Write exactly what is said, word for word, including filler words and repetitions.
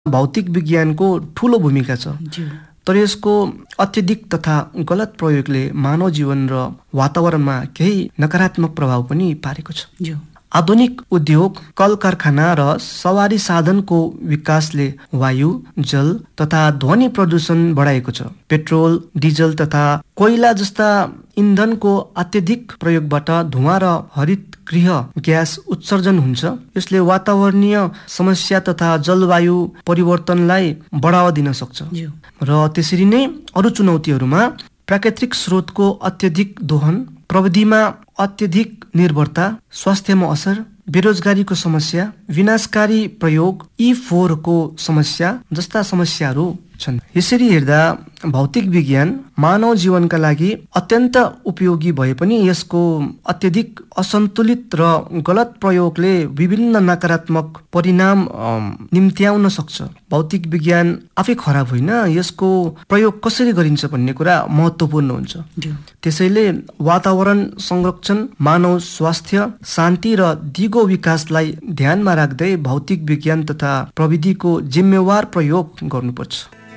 भौतिक विज्ञानको ठूलो भूमिका छ। तर यसको अत्यधिक तथा गलत प्रयोगले मानव जीवन र वातावरणमा केही नकारात्मक प्रभाव पनि पारेको छ। आधुनिक उद्योग, कल कारखाना र सवारी साधनको विकासले वायु, जल तथा ध्वनि प्रदूषण बढाएको छ। पेट्रोल, डिजल तथा कोइला जस्ता इन्धनको अत्यधिक प्रयोगबाट धुवाँ र हरित गृह ग्यास उत्सर्जन हुन्छ। यसले वातावरणीय समस्या तथा जलवायु परिवर्तनलाई बढावा दिन सक्छ। र त्यसरी नै अरू चुनौतीहरूमा प्राकृतिक स्रोतको अत्यधिक दोहन, प्रविधिमा अत्यधिक निर्भरता, स्वास्थ्यमा असर, बेरोजगारीको समस्या, विनाशकारी प्रयोग, ई फोहोरको समस्या जस्ता समस्याहरू छन्। यसरी हेर्दा भौतिक विज्ञान मानव जीवनका लागि अत्यन्त उपयोगी भए पनि यसको अत्यधिक असन्तुलित र गलत प्रयोगले विभिन्न नकारात्मक परिणाम निम्त्याउन सक्छ। भौतिक विज्ञान आफै खराब होइन, यसको प्रयोग कसरी गरिन्छ भन्ने कुरा महत्त्वपूर्ण हुन्छ। त्यसैले वातावरण संरक्षण, मानव स्वास्थ्य, शान्ति र दिगो विकासलाई ध्यानमा राख्दै भौतिक विज्ञान तथा प्रविधिको जिम्मेवार प्रयोग गर्नुपर्छ।